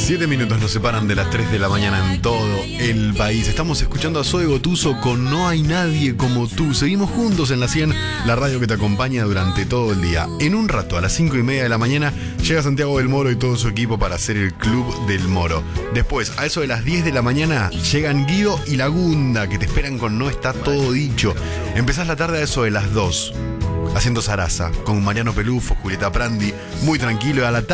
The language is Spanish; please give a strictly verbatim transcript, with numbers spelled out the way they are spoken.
Siete minutos nos separan de las tres de la mañana en todo el país. Estamos escuchando a Zoe Gotuso con No hay nadie como tú. Seguimos juntos en la cien, la radio que te acompaña durante todo el día. En un rato, a las cinco y media de la mañana, llega Santiago del Moro y todo su equipo para hacer el Club del Moro. Después, a eso de las diez de la mañana, llegan Guido y Lagunda, que te esperan con No está todo dicho. Empezás la tarde a eso de las dos, haciendo zaraza, con Mariano Pelufo, Julieta Prandi, muy tranquilo. A la tarde